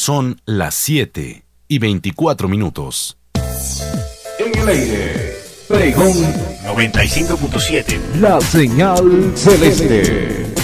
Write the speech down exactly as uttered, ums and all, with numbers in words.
Son las siete y veinticuatro minutos. En el aire, Pregón noventa y cinco punto siete. La señal celeste.